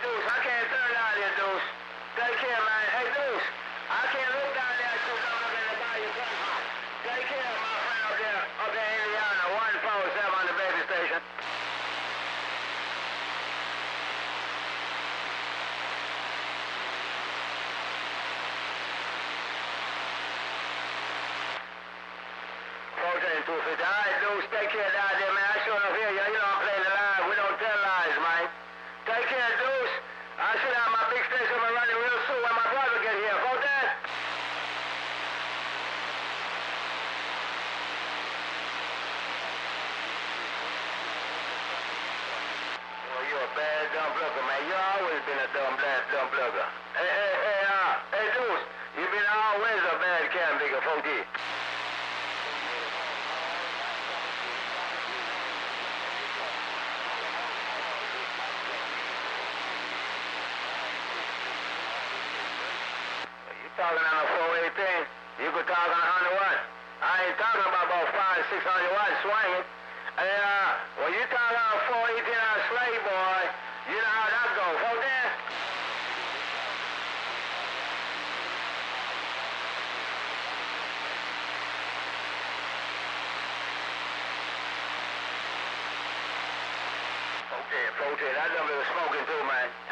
Deuce, I can't turn down here, Deuce. Take care, man. Hey, Deuce, I can't look down there because I'm looking to buy your gun. Take care, my friend up there in Indiana, 147 on the baby station. Protein 250. All right, Deuce, take care down there, man. I sure enough hear you. You know I'm playing the live. We don't tell lies, man. Take care, Deuce. I should have my big station running real soon when my brother get here. Protein. Well, you're a bad dumb blugger, man. You always been a dumb blugger. Hey, Deuce, you been always a bad can bigger, 4G. Talking on a 418, you could talk on 100 watts. I ain't talking about 500, 600 watts swinging. When you talk on 418 on slave, boy, you know how that goes. Hold there. Okay, that number was smoking too, man.